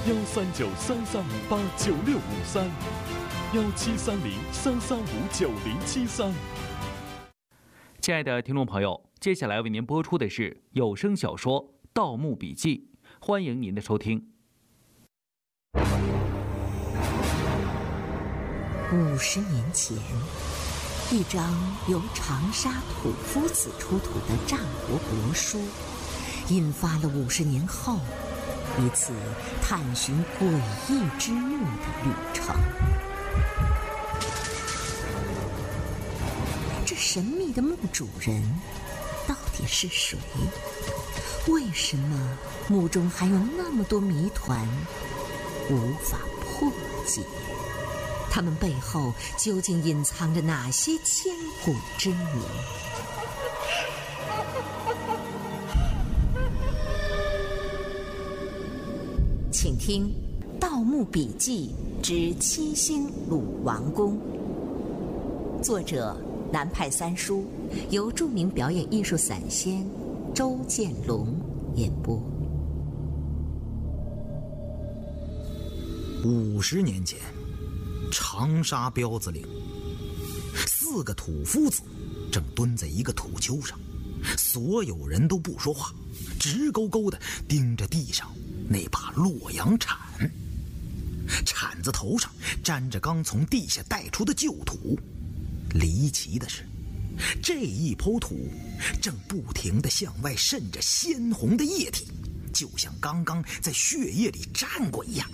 13933589653，173033590073。亲爱的听众朋友，接下来为您播出的是有声小说《盗墓笔记》，欢迎您的收听。 50年前，一张由长沙土夫子出土的战国帛书，引发了50年后一次探寻诡异之墓的旅程。这神秘的墓主人到底是谁？为什么墓中还有那么多谜团无法破解？他们背后究竟隐藏着哪些千古之谜？请听《盗墓笔记之七星鲁王宫》，作者南派三叔，由著名表演艺术散仙周建龙演播。 50年前，长沙彪子岭，4个土夫子正蹲在一个土丘上，所有人都不说话，直勾勾地盯着地上那把洛阳铲。铲子头上沾着刚从地下带出的旧土，离奇的是，这一抔土正不停地向外渗着鲜红的液体，就像刚刚在血液里蘸过一样。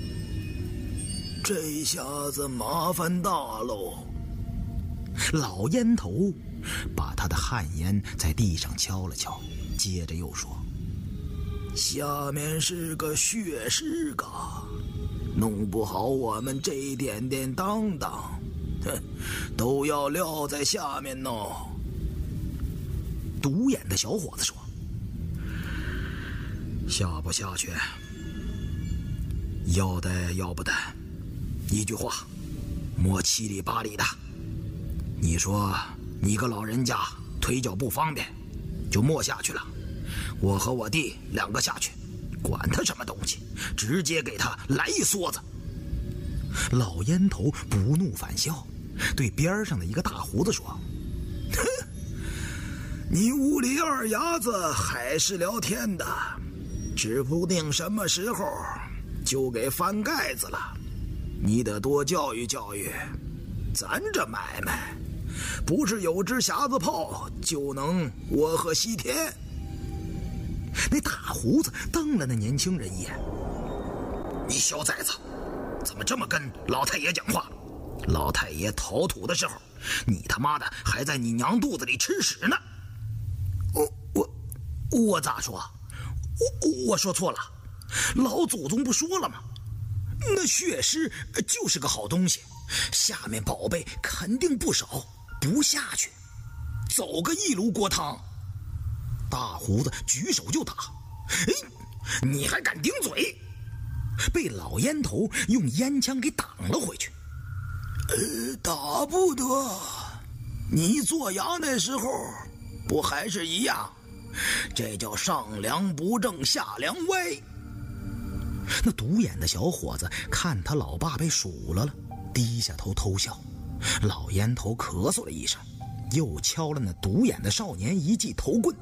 这下子麻烦大喽！ 老烟头把他的汗烟在地上敲了敲，接着又说：“ 下面是个血尸嘎，弄不好我们这点点当当，都要撂在下面呢。” 独眼的小伙子说：“ 下不下去？要得要不得？一句话，莫七里八里的。你说你个老人家腿脚不方便，就莫下去了。我和我弟2个下去，管他什么东西，直接给他来一梭子。” 老烟头不怒反笑，对边上的一个大胡子说：“ 哼，你屋里2伢子还是聊天的，指不定什么时候就给翻盖子了。你得多教育教育，咱这买卖不是有只匣子炮就能我和西天。” 那大胡子瞪了那年轻人一眼：“ 你小崽子，怎么这么跟老太爷讲话？老太爷陶土的时候，你他妈的还在你娘肚子里吃屎呢！” 我咋说？我说错了。老祖宗不说了吗？那血尸就是个好东西，下面宝贝肯定不少，不下去走个1炉锅汤。大胡子举手就打：“哎， 你还敢顶嘴！” 被老烟头用烟枪给挡了回去。 打不得，你做羊那时候不还是一样？这叫上梁不正下梁歪。 那独眼的小伙子看他老爸被数了，低下头偷笑。老烟头咳嗽了一声，又敲了那独眼的少年一记头棍。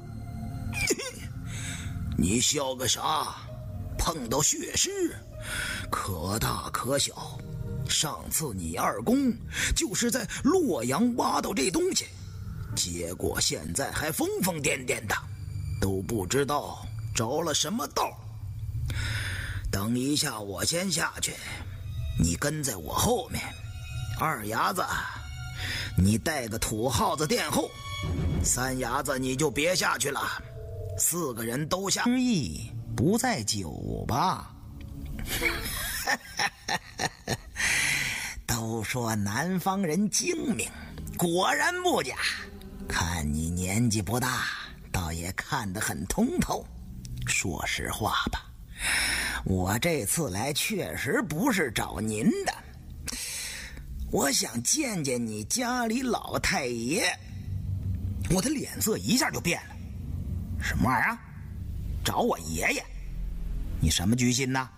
你笑个啥？碰到血尸可大可小，上次你2公就是在洛阳挖到这东西，结果现在还疯疯癫癫的，都不知道着了什么道。等一下我先下去，你跟在我后面。2伢子你带个土耗子殿后，3伢子你就别下去了，4个人都下。 之意不在酒吧。 都说南方人精明，果然不假。看你年纪不大，倒也看得很通透。说实话吧，我这次来确实不是找您的，我想见见你家里老太爷。 我的脸色一下就变了。 什么玩意儿？找我爷爷？你什么居心呢？